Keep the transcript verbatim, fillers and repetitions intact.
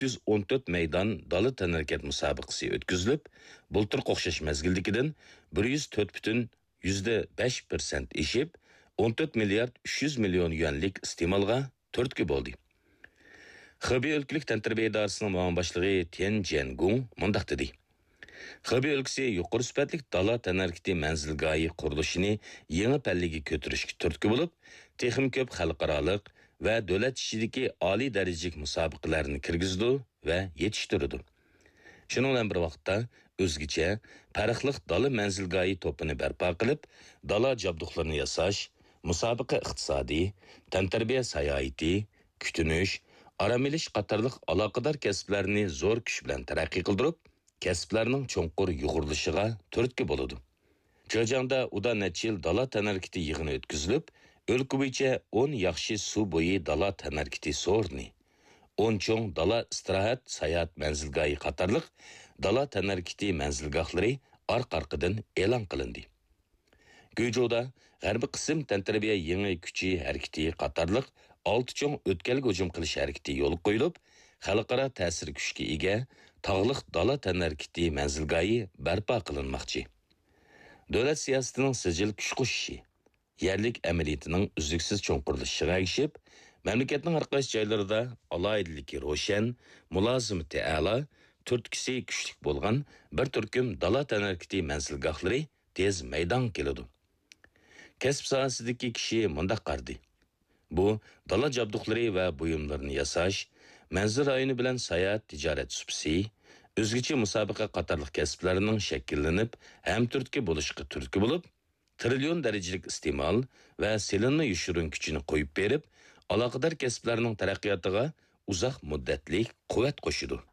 yuz o'n to'rt maydon dala tanharkat musobaqasi o'tkazilib, bultur qo'xshash mezgildikidan bir yuz to'rt butun besh persent eshib, o'n to'rt milliard uch yuz million yuanlik iste'molga turtki bo'ldi. Xibey o'lkalik tantarbiya idorasining muavin boshlig'i Tian Jiangung mundaq dedi. Xibey o'lkasi yuqori sifatli dala tanharkati manzilgohi qurilishini yangi pallaga ko'tarishga turtki bo'lib, texnik ko'p xalqaroliq va davlat ishidagi oliy darajalik musobaqalarni kirgizdi va yetishtirdi. Shuning bilan bir vaqtda o'zgacha farqli dala manzilgohi to'pini barpo qilib, dala jabduqlarini yasash, musobaqa iqtisodiy, tantarbiya sayohati, kutunish, aram elish qatorliq aloqador kasblarni zo'r kuch bilan taraqqiy qildirib, kasblarning cho'nqur yug'urilishiga turtki bo'ladi. Jo'jangda uda necha yil dala tanharkati yig'ini o'tkazilib, o'lka bo'yicha o'n yaxshi suv bo'yi dala tanharkati so'rni, o'n cho'ng dala istirohat sayohat manzilgohi qatorliq dala tanharkati manzilgohlari orqa-orqadan e'lon qilindi. Gujoda g'arbiy qism tantarbiya yangi kuchi harakati qatorliq olti cho'ng o'tkalga hujum qilish harakati yo'l qo'yilib, xalqaro ta'sir kuchiga ega tog'liq dala tanharkati manzilgohi barpo qilinmoqchi. Davlat siyosatining sijil kuch qo'shishi, yerlik amaliyatining uzluksiz cho'nqurilishiga erishib, mamlakatning har qaysi joylarida alohidaligi ro'shan, mulozimati a'lo, turtkisi kuchlik bo'lgan bir turkum dala tanharkati manzilgohlari tez maydon keladi. Kasb sohasidagi kishi mundaq qardi. Bu dala jabduqlari va buyumlarini yasash, manzil rayoni bilan sayohat tijorat subsi, o'zgacha musobaqa qatorliq kasblarning shakllanib, ham turtki bo'lishga turtki bo'lib, trillion darajalik iste'mol va selinni yushurun kuchini qo'yib berib, aloqador kasblarning taraqqiyotiga uzoq muddatli quvvat qo'shidi.